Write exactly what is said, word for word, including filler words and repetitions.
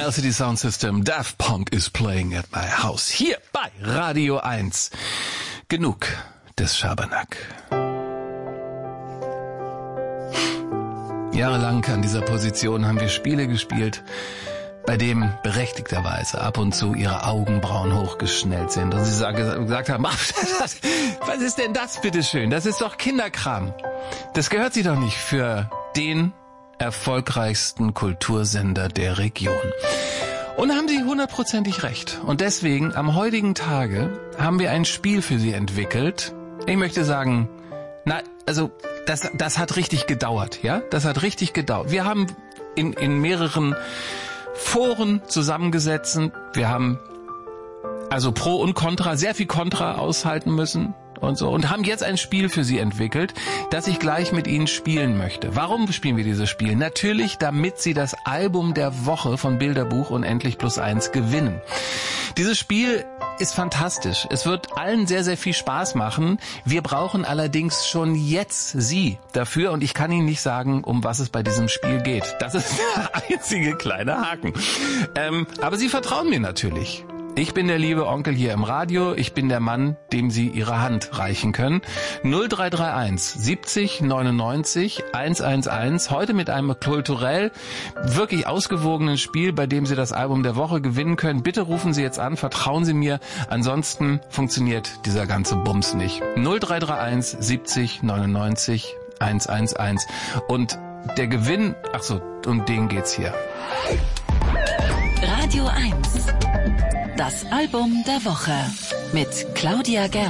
L C D Sound System, Daft Punk is playing at my house. Hier bei Radio eins. Genug des Schabernack. Jahrelang an dieser Position haben wir Spiele gespielt, bei dem berechtigterweise ab und zu ihre Augenbrauen hochgeschnellt sind und sie gesagt haben, was ist denn das bitteschön? Das ist doch Kinderkram. Das gehört sie doch nicht für den erfolgreichsten Kultursender der Region. Und da haben sie hundertprozentig recht. Und deswegen, am heutigen Tage, haben wir ein Spiel für sie entwickelt. Ich möchte sagen, na, also, das, das hat richtig gedauert, ja? Das hat richtig gedauert. Wir haben in, in mehreren Foren zusammengesetzt. Wir haben also Pro und Contra, sehr viel Contra aushalten müssen und so und haben jetzt ein Spiel für Sie entwickelt, das ich gleich mit Ihnen spielen möchte. Warum spielen wir dieses Spiel? Natürlich, damit Sie das Album der Woche von Bilderbuch Unendlich plus eins gewinnen. Dieses Spiel ist fantastisch. Es wird allen sehr, sehr viel Spaß machen. Wir brauchen allerdings schon jetzt Sie dafür und ich kann Ihnen nicht sagen, um was es bei diesem Spiel geht. Das ist der einzige kleine Haken. Ähm, aber Sie vertrauen mir natürlich. Ich bin der liebe Onkel hier im Radio. Ich bin der Mann, dem Sie Ihre Hand reichen können. null drei drei eins siebzig neunundneunzig hundertelf. Heute mit einem kulturell wirklich ausgewogenen Spiel, bei dem Sie das Album der Woche gewinnen können. Bitte rufen Sie jetzt an, vertrauen Sie mir. Ansonsten funktioniert dieser ganze Bums nicht. null drei drei eins siebzig neunundneunzig hundertelf. Und der Gewinn, ach so, um den geht's hier. Radio eins. Das Album der Woche mit Claudia Gerl.